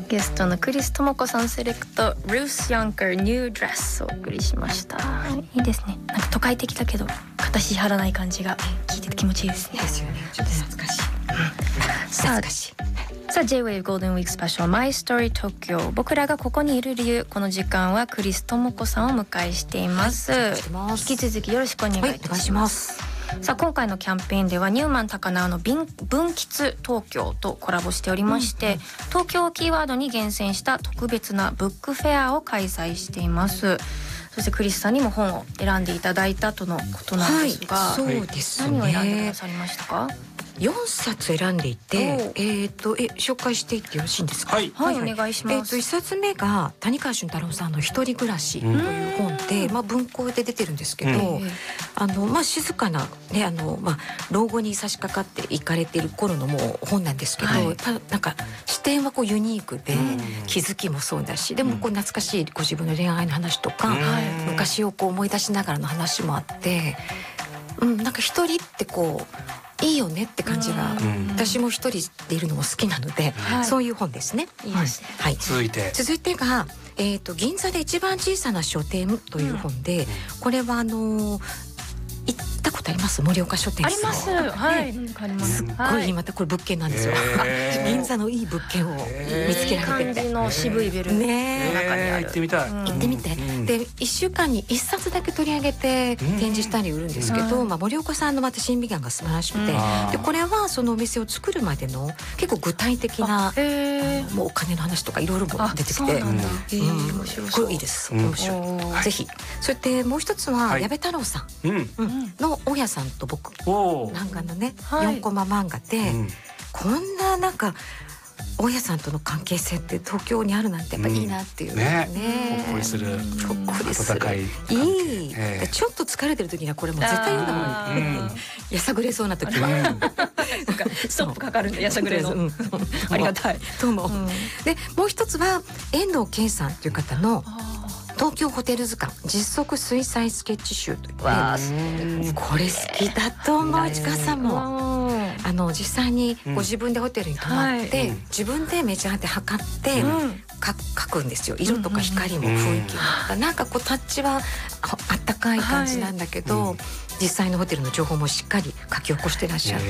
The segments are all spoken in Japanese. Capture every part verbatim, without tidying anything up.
ゲストのクリス智子さんセレクト Ruth Younger New Dress をお送りしました。いいですね。なんか都会的だけど形張らない感じが聞いてて気持ちいいですね。 ですよね。ちょっと懐かしい。懐かしい。 さあ J-Wave Golden Week Special My Story Tokyo、 僕らがここにいる理由、この時間はクリス智子さんを迎えしています、はい、引き続きよろしくお願いいたします、はい、お願いします。さあ今回のキャンペーンではニューマン高輪の分吉東京とコラボしておりまして、うんうん、東京をキーワードに厳選した特別なブックフェアを開催しています。そしてクリスさんにも本を選んでいただいたとのことなんですが、 はい、そうですね。 何を選んでくださりましたか？ よんさつ選んでいて、えっとえ紹介していってよろしいんですか？ はい、はいはい、お願いします。 えっといっさつめが谷川俊太郎さんの一人暮らしという本で、まあ文庫で出てるんですけど、あのまあ静かなね、あのまあ老後に差し掛かっていかれている頃のもう本なんですけど、はい、たなんか視点はこうユニークで、気づきもそうだし、でもこう懐かしいご自分の恋愛の話とか、昔をこう思い出しながらの話もあって、うん、なんか一人ってこういいよねって感じが、うん、私も一人でいるのも好きなので、はい、そういう本ですね。 いいですね。 はい。 続いて続いてが、えーと、銀座で一番小さな書店という本で、うん、これはあのー、行ったことあります？盛岡書店あります。はい。あります。 すっごいまたこれ物件なんですよ。銀座のいい物件を見つけられてて、 いい感じの渋いビルの中にある。 行ってみたい。 行ってみて。でいっしゅうかんにいっさつだけ取り上げて展示したり売るんですけど、まあ盛岡さんのまた審美眼が素晴らしくて、でこれはそのお店を作るまでの結構具体的なもうお金の話とかいろいろも出てきて、これいいです。面白い。ぜひ。そしてもう一つは矢部太郎さんの大家さんと僕漫画のねよんコマ漫画で、こんななんか大家さんとの関係性って東京にあるなんてやっぱいいなっていうね。 ほっこりする。 ほっこりする。いい。ちょっと疲れてる時にはこれも絶対読んだ方がいい。やさぐれそうな時はストップかかるんでやさぐれの。ありがたい。 とも。でもう一つは遠藤圭さんという方の東京ホテル図鑑実測水彩スケッチ集という、ね、これ好きだと思う。ちかさんもあの実際にご自分でホテルに泊まって、うんはい、自分でメジャーで測って、うん、か描くんですよ。色とか光も雰囲気も、うん、なんかこうタッチはあったかい感じなんだけど、はい、実際のホテルの情報もしっかり書き起こしてらっしゃって、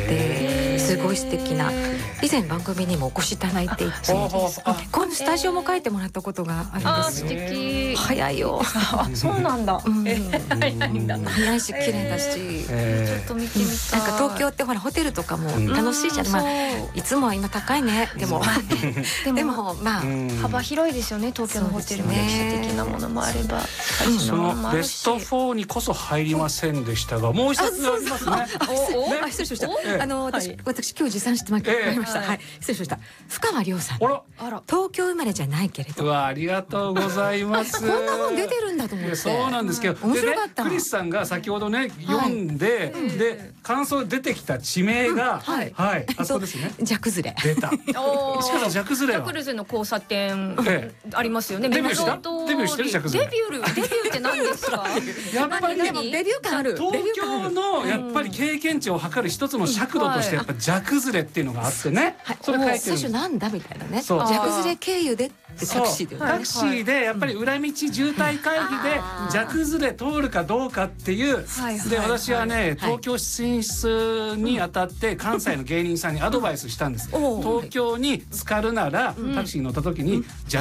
すごい素敵な。以前番組にもお越しいただいていて、今度スタジオも書いてもらったことがあるんですよ。 あ、素敵。 早いよ。 あ、そうなんだ。 うん、早いし綺麗だし、 ちょっと見てみたい。 なんか東京ってほらホテルとかも楽しいじゃん。まあいつもは今高いね。でもでもまあ幅広いですよね。東京のホテルも歴史的なものもあれば、 そのベストフォーにこそ入りませんでしたが、もう一つありますね。 あ、失礼しました。あの私私今日持参してまいりました。はい、失礼しました。深川亮さん。東京生まれじゃないけれど。 うわ、ありがとうございます。 こんな本出てるんだと思って。 そうなんですけど、 面白かった。 クリスさんが先ほどね読んで、で感想出てきた地名が、はいはい、あそこですね。 ジャクズレ出た。しかもジャクズレは。 ジャクズレの交差点ありますよね。 デビューした？デビューしてるジャクズレ。 デビューデビューって何ですか？ やっぱりでもデビュー感ある。 東京のやっぱり経験値を測る一つの尺度としてやっぱジャクズレっていうのがあってね。 それ書いてる。最初なんだみたいなね。ジャクズレ経由でタクシーで。 タクシーでやっぱり裏道渋滞回避でジャクズレ通るかどうかっていう。で私はね東京進出にあたって関西の芸人さんにアドバイスしたんです。東京に浸かるならタクシーに乗った時にジャ